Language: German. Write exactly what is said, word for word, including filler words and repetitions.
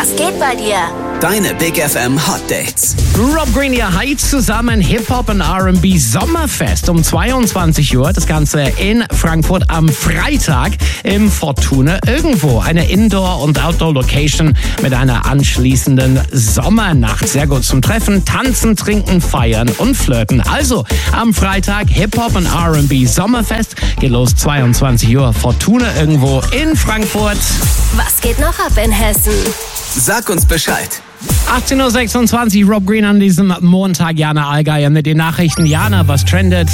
Was geht bei dir? Deine Big F M Hot Dates. Rob Green, ihr hypt zusammen Hip-Hop und R and B Sommerfest um zweiundzwanzig Uhr. Das Ganze in Frankfurt am Freitag im Fortuna irgendwo. Eine Indoor- und Outdoor-Location mit einer anschließenden Sommernacht. Sehr gut zum Treffen, tanzen, trinken, feiern und flirten. Also am Freitag Hip-Hop und R and B Sommerfest. Geht los zweiundzwanzig Uhr. Fortuna irgendwo in Frankfurt. Was geht noch ab in Hessen? Sag uns Bescheid. achtzehn Uhr sechsundzwanzig, Rob Green an diesem Montag. Jana Allgeier mit den Nachrichten. Jana, was trendet?